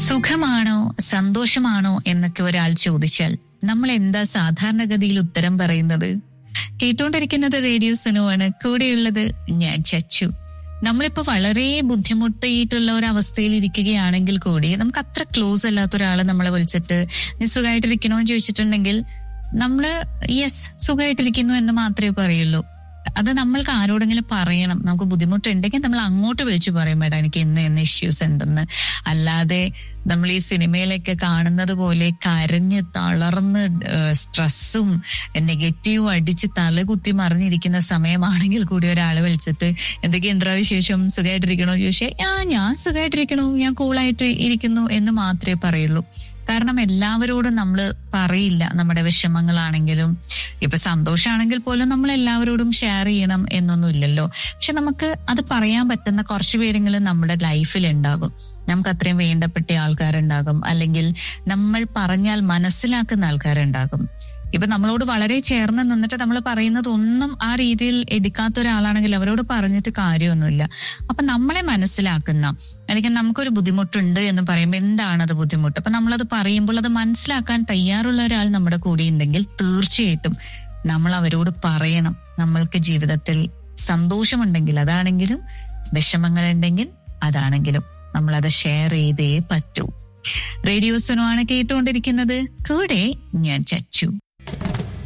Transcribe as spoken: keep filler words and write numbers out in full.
സുഖമാണോ സന്തോഷമാണോ എന്നൊക്കെ ഒരാൾ ചോദിച്ചാൽ നമ്മൾ എന്താ സാധാരണഗതിയിൽ ഉത്തരം പറയുന്നത്? കേട്ടോണ്ടിരിക്കുന്നത് റേഡിയോ സുനുവാണ്. കൂടെയുള്ളത് ഞാൻ ചച്ചു. നമ്മളിപ്പോ വളരെ ബുദ്ധിമുട്ടിയിട്ടുള്ള ഒരു അവസ്ഥയിൽ ഇരിക്കുകയാണെങ്കിൽ കൂടി നമുക്ക് അത്ര ക്ലോസ് അല്ലാത്ത ഒരാളെ നമ്മളെ വിളിച്ചിട്ട് നീ സുഖമായിട്ടിരിക്കണോ എന്ന് ചോദിച്ചിട്ടുണ്ടെങ്കിൽ നമ്മള് യെസ് സുഖമായിട്ടിരിക്കുന്നു എന്ന് മാത്രമേ പറയുള്ളൂ. അത് നമ്മൾക്ക് ആരോടെങ്കിലും പറയണം. നമുക്ക് ബുദ്ധിമുട്ടുണ്ടെങ്കിൽ നമ്മൾ അങ്ങോട്ട് വിളിച്ചു പറയും, മേഡം എനിക്ക് ഇന്ന് ഇന്ന് ഇഷ്യൂസ് ഉണ്ടെന്ന്. അല്ലാതെ നമ്മൾ ഈ സിനിമയിലൊക്കെ കാണുന്നത് പോലെ കരഞ്ഞ് തളർന്ന് സ്ട്രെസ്സും നെഗറ്റീവും അടിച്ച് തലകുത്തി മറിഞ്ഞിരിക്കുന്ന സമയമാണെങ്കിൽ കൂടി ഒരാളെ വിളിച്ചിട്ട് എന്തൊക്കെയുണ്ടോ വിശേഷം, സുഖമായിട്ടിരിക്കണോ ചോദിച്ചാൽ ആ ഞാൻ സുഖമായിട്ടിരിക്കണു, ഞാൻ കൂളായിട്ട് ഇരിക്കുന്നു എന്ന് മാത്രമേ പറയുള്ളൂ. കാരണം എല്ലാവരോടും നമ്മൾ പറയില്ല നമ്മുടെ വിഷമങ്ങളാണെങ്കിലും. ഇപ്പൊ സന്തോഷമാണെങ്കിൽ പോലും നമ്മൾ എല്ലാവരോടും ഷെയർ ചെയ്യണം എന്നൊന്നും ഇല്ലല്ലോ. പക്ഷെ നമുക്ക് അത് പറയാൻ പറ്റുന്ന കുറച്ചു പേരെങ്കിലും നമ്മുടെ ലൈഫിൽ ഉണ്ടാകും. നമുക്ക് അത്രയും വേണ്ടപ്പെട്ട ആൾക്കാരുണ്ടാകും, അല്ലെങ്കിൽ നമ്മൾ പറഞ്ഞാൽ മനസ്സിലാക്കുന്ന ആൾക്കാരുണ്ടാകും. ഇപ്പൊ നമ്മളോട് വളരെ ചേർന്ന് നിന്നിട്ട് നമ്മൾ പറയുന്നത് ഒന്നും ആ രീതിയിൽ എടുക്കാത്ത ഒരാളാണെങ്കിൽ അവരോട് പറഞ്ഞിട്ട് കാര്യമൊന്നുമില്ല. അപ്പൊ നമ്മളെ മനസ്സിലാക്കുന്ന, അല്ലെങ്കിൽ നമുക്കൊരു ബുദ്ധിമുട്ടുണ്ട് എന്ന് പറയുമ്പോൾ എന്താണത് ബുദ്ധിമുട്ട്, അപ്പൊ നമ്മളത് പറയുമ്പോൾ അത് മനസ്സിലാക്കാൻ തയ്യാറുള്ള ഒരാൾ നമ്മുടെ കൂടെ ഉണ്ടെങ്കിൽ തീർച്ചയായിട്ടും നമ്മൾ അവരോട് പറയണം. നമ്മൾക്ക് ജീവിതത്തിൽ സന്തോഷമുണ്ടെങ്കിൽ അതാണെങ്കിലും വിഷമങ്ങളുണ്ടെങ്കിൽ അതാണെങ്കിലും നമ്മളത് ഷെയർ ചെയ്തേ പറ്റൂ. റേഡിയോ സുനുവാണ് കേട്ടുകൊണ്ടിരിക്കുന്നത്. കൂടെ ഞാൻ ചച്ചു.